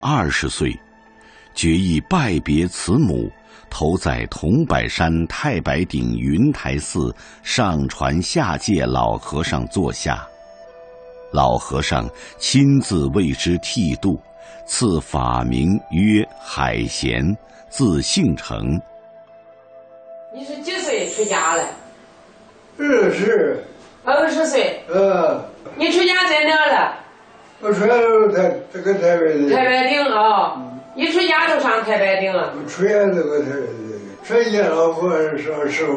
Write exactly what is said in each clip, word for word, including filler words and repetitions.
二十岁，决意拜别慈母，投在桐柏山太白顶云台寺上传下界老和尚座下。老和尚亲自为之剃度，赐法名曰海贤，字姓成。 你是几岁出家了？ 二十。 二十岁。 呃。 你出家在哪了？ 我出家都台这个太白顶。 太白顶啊、哦！一出家就上太白顶了。 我出家这个太白顶，出家老和尚上时候。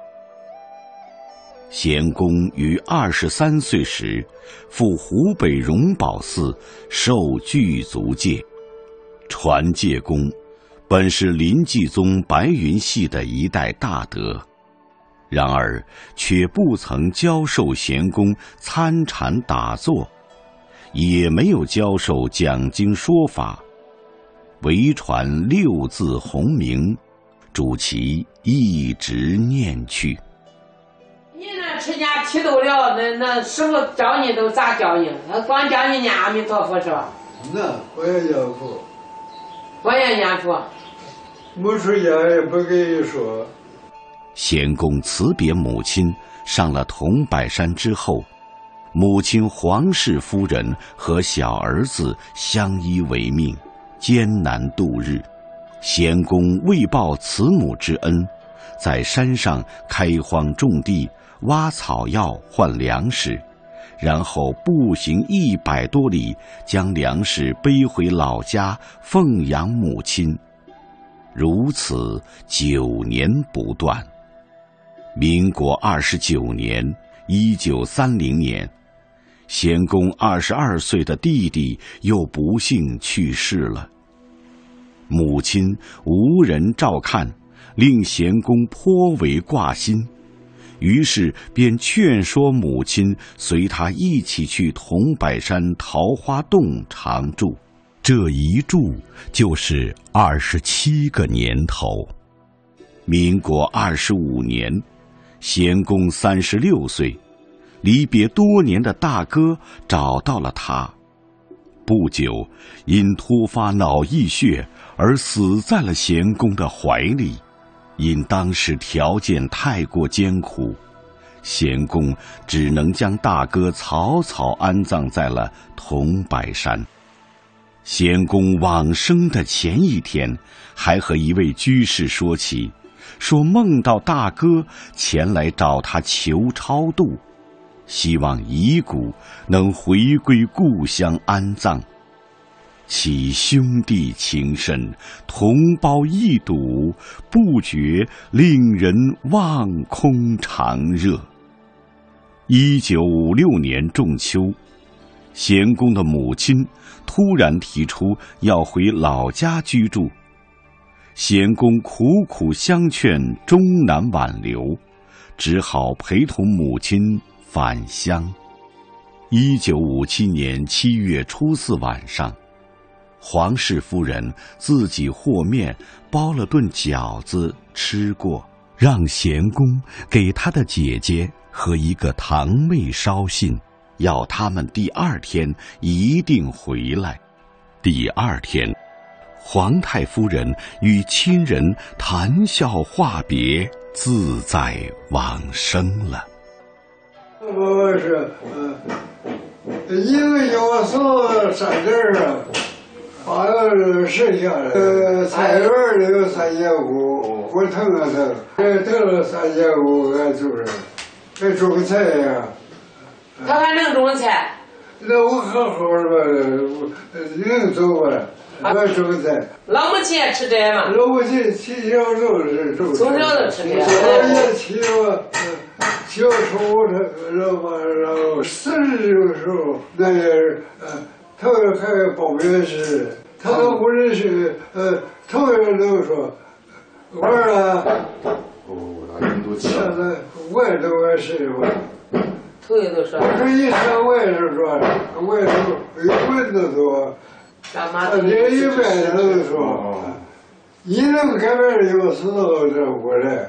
贤公于二十三岁时，赴湖北荣宝寺受具足戒。传戒公本是临济宗白云系的一代大德，然而却不曾教授贤公参禅打坐，也没有教授讲经说法，唯传六字洪名，主其一直念去。 你那出家剃度了，那那师傅教你都咋教你？他光教你念阿弥陀佛是吧？ 那我也念佛。 我也念佛。 没出家也不跟你说。 贤公辞别母亲，上了桐柏山之后，母亲黄氏夫人和小儿子相依为命，艰难度日。贤公为报慈母之恩，在山上开荒种地，挖草药换粮食，然后步行一百多里，将粮食背回老家奉养母亲。如此九年不断。民国二十九年，一九三零年，贤公二十二岁的弟弟又不幸去世了。母亲无人照看，令贤公颇为挂心，于是便劝说母亲随他一起去桐柏山桃花洞常住。这一住就是二十七个年头。民国二十五年，贤公三十六岁，离别多年的大哥找到了他。不久，因突发脑溢血而死在了贤公的怀里。因当时条件太过艰苦，贤公只能将大哥草草安葬在了桐柏山。贤公往生的前一天，还和一位居士说起，说梦到大哥前来找他求超度，希望遗骨能回归故乡安葬。其兄弟情深，同胞一睹，不觉令人望空长热。一九五六年仲秋，贤公的母亲突然提出要回老家居住，贤公苦苦相劝，终难挽留，只好陪同母亲返乡。一九五七年七月初四晚上，黄氏夫人自己和面包了顿饺子吃过，让贤公给他的姐姐和一个堂妹捎信，要他们第二天一定回来。第二天，皇太夫人与亲人谈笑话别，自在往生了。 我是呃，一个叫我送三件啊，好像是剩下的。呃，菜园里有三节骨，我腾了腾，这腾了三节骨，俺就是，这种个菜呀。 他还能种菜？ 那我好好的吧，能走吧？我种菜。 老母亲也吃这吗？ 老母亲起小肉是种。 从小就吃这。 我也起我，小时候他老妈然后四十的时候，那人呃，他还报名是，他都不认识，呃，头人都说，玩了。 哦，那人都现在外头还是吧。 头一都说。 我说一上外头说，外头有蚊子多。 干嘛？ 这一外头说，一能改变有时候这过来，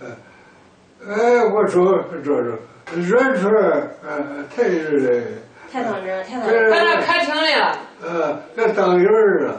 哎，我说这这，软出来，呃，太热了， 太当真，太当真。 真。 在那开庭来了。 呃，这当人了。